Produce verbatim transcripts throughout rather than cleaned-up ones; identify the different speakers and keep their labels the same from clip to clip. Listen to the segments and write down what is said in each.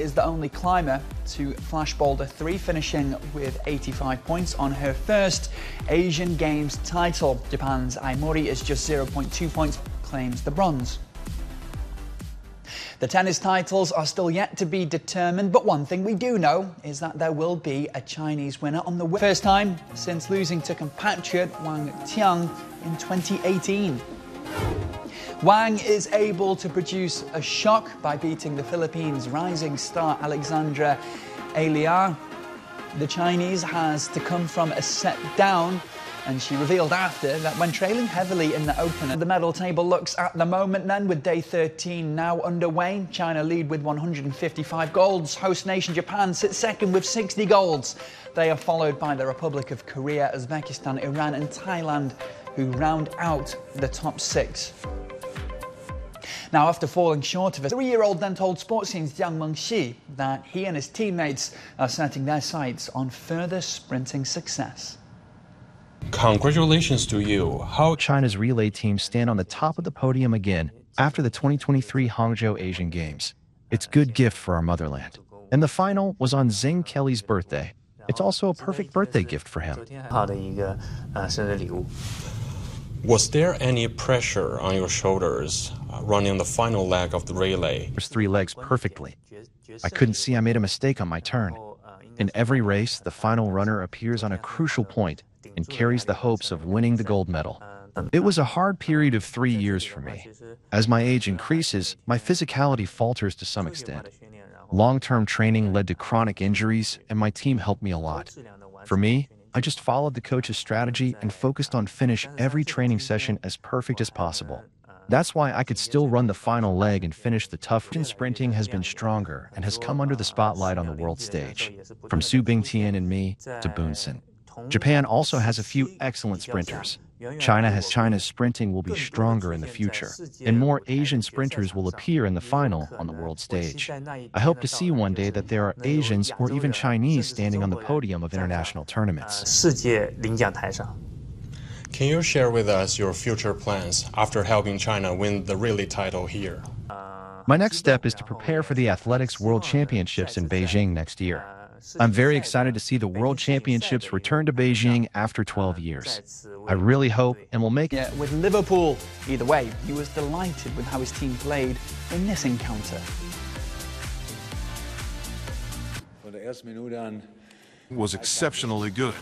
Speaker 1: is the only climber to flash boulder three, finishing with eighty-five points on her first Asian Games title. Japan's Ai Mori is just zero point two points, claims the bronze. The tennis titles are still yet to be determined, but one thing we do know is that there will be a Chinese winner on the first time since losing to compatriot Wang Tiang in twenty eighteen. Wang is able to produce a shock by beating the Philippines' rising star Alexandra Elia. The Chinese has to come from a set down, and she revealed after that when trailing heavily in the opener. The medal table looks at the moment then, with day thirteen now underway. China lead with one hundred fifty-five golds. Host nation Japan sits second with sixty golds. They are followed by the Republic of Korea, Uzbekistan, Iran and Thailand, who round out the top six. Now, after falling short of it, three-year-old then told Sportscene's Jiang Mengxi that he and his teammates are setting their sights on further sprinting success.
Speaker 2: Congratulations to you. How
Speaker 3: China's relay team stand on the top of the podium again after the twenty twenty-three Hangzhou Asian Games. It's a good gift for our motherland. And the final was on Zheng Kelly's birthday. It's also a perfect birthday gift for him.
Speaker 2: Was there any pressure on your shoulders uh, running the final leg of the relay?
Speaker 3: There's three legs perfectly. I couldn't see I made a mistake on my turn. In every race, the final runner appears on a crucial point and carries the hopes of winning the gold medal. It was a hard period of three years for me. As my age increases, my physicality falters to some extent. Long-term training led to chronic injuries, and my team helped me a lot. For me, I just followed the coach's strategy and focused on finish every training session as perfect as possible. That's why I could still run the final leg and finish the tough. Sprinting has been stronger and has come under the spotlight on the world stage, from Su Bingtian and me to Bunsen. Japan also has a few excellent sprinters. China has China's sprinting will be stronger in the future, and more Asian sprinters will appear in the final on the world stage. I hope to see one day that there are Asians or even Chinese standing on the podium of international tournaments.
Speaker 2: Can you share with us your future plans after helping China win the relay title here?
Speaker 3: My next step is to prepare for the Athletics World Championships in Beijing next year. I'm very excited to see the World Championships return to Beijing after twelve years. I really hope and will make
Speaker 1: it with Liverpool. Either way, he was delighted with how his team played in this encounter.
Speaker 4: Was exceptionally good.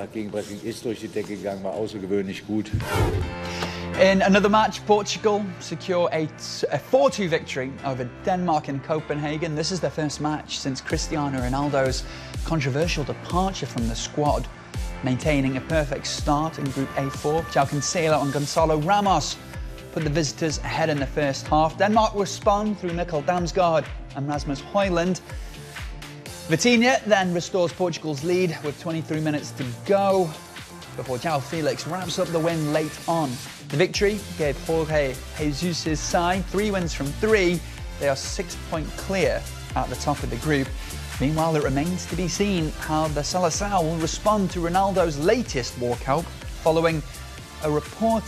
Speaker 1: In another match, Portugal secure a four two victory over Denmark in Copenhagen. This is their first match since Cristiano Ronaldo's controversial departure from the squad. Maintaining a perfect start in Group A four, João Cancelo and Gonçalo Ramos put the visitors ahead in the first half. Denmark respond through Mikkel Damsgaard and Rasmus Højlund. Vitinha then restores Portugal's lead with twenty-three minutes to go before João Felix wraps up the win late on. The victory gave Jorge Jesus' side three wins from three. They are six point clear at the top of the group. Meanwhile, it remains to be seen how the Seleção will respond to Ronaldo's latest walkout following a report